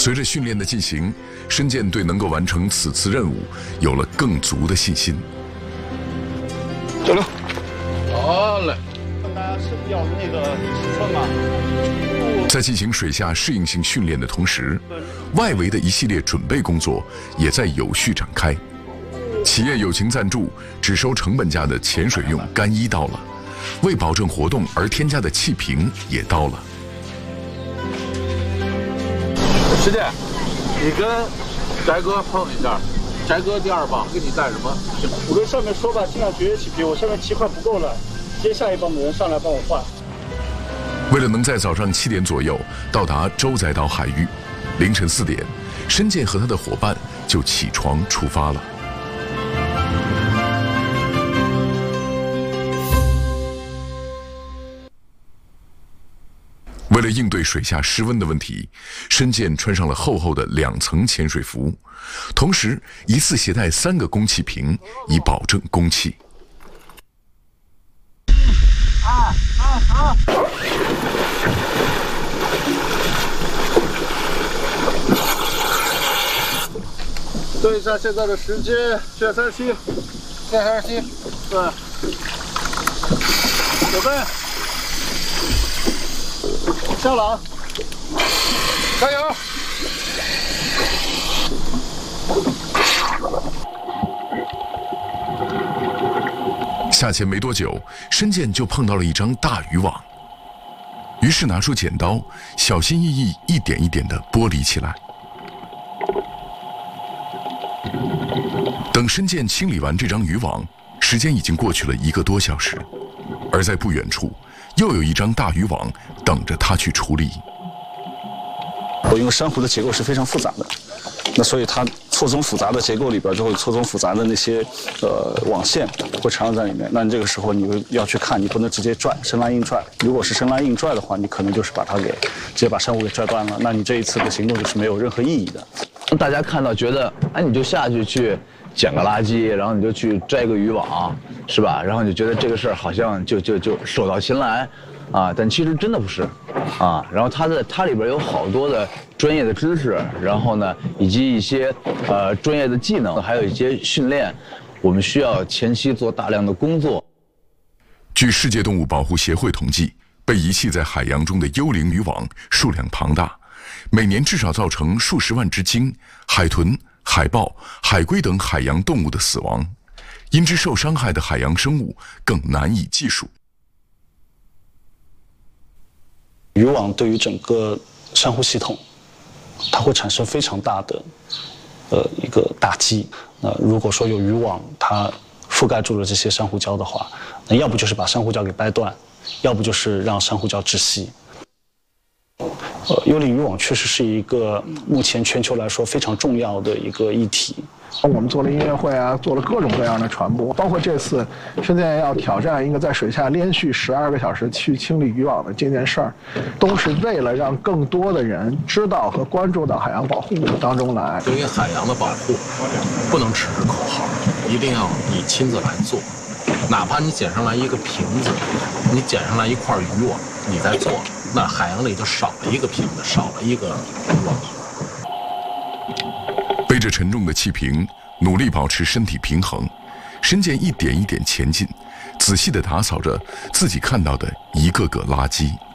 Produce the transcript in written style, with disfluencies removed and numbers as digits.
随着训练的进行，申健对能够完成此次任务有了更足的信心。 交流。 好嘞。 大家是要那个尺寸吗？ 在进行水下适应性训练的同时，外围的一系列准备工作也在有序展开。企业友情赞助，只收成本价的潜水用干衣到了，为保证活动而添加的气瓶也到了。 师姐，你跟翟哥碰一下，翟哥第二棒给你带什么？ 我跟上面说吧，尽量节约气瓶，我下面气块不够了，接下一棒的人上来帮我换。 为了能在早上7点左右到达洲仔岛海域，凌晨4点，申健和他的伙伴就起床出发了。为了应对水下失温的问题，申健穿上了厚厚的2层潜水服，同时一次携带3个供气瓶，以保证供气。 对一下现在的时间，现在37，现在37，对，准备。下了啊！加油！ 下潜没多久，申健就碰到了一张大渔网，于是拿出剪刀，小心翼翼一点一点地剥离起来。等申健清理完这张渔网，时间已经过去了1个多小时，而在不远处，又有一张大渔网等着他去处理。 因为珊瑚的结构是非常复杂的，那所以它错综复杂的结构里边就会错综复杂的那些网线会缠绕在里面。那你这个时候你要去看，你不能直接拽，生拉硬拽。如果是生拉硬拽的话，你可能就是把它直接把珊瑚给拽断了。那你这一次的行动就是没有任何意义的。 大家看到觉得，哎，你就下去捡个垃圾，然后你就去摘个渔网，是吧？然后你就觉得这个事儿好像就手到擒来，啊，但其实真的不是，啊。然后它里边有好多的专业的知识，然后呢，以及一些专业的技能，还有一些训练，我们需要前期做大量的工作。 据世界动物保护协会统计，被遗弃在海洋中的幽灵渔网数量庞大，每年至少造成数十万只鲸、海豚、海豹、海龟等海洋动物的死亡，因之受伤害的海洋生物更难以计数。 渔网对于整个珊瑚系统，它会产生非常大的一个打击。那如果说有渔网它覆盖住了这些珊瑚礁的话，那要不就是把珊瑚礁给掰断，要不就是让珊瑚礁窒息。幽灵渔网确实是一个目前全球来说非常重要的一个议题。 我们做了音乐会啊，做了各种各样的传播，包括这次申健要挑战一个在水下连续12个小时去清理渔网的这件事儿，都是为了让更多的人知道和关注到海洋保护当中来。 对于海洋的保护，不能只是口号，一定要你亲自来做。哪怕你捡上来一个瓶子，你捡上来一块渔网，你在做，那海洋里就少了一个瓶子，少了一个渔网。 背着沉重的气瓶，努力保持身体平衡，申健一点一点前进，仔细地打扫着自己看到的一个个垃圾。